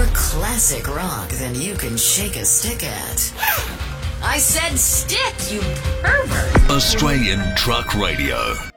more classic rock than you can shake a stick at. I said stick, you pervert! Australian Truck Radio.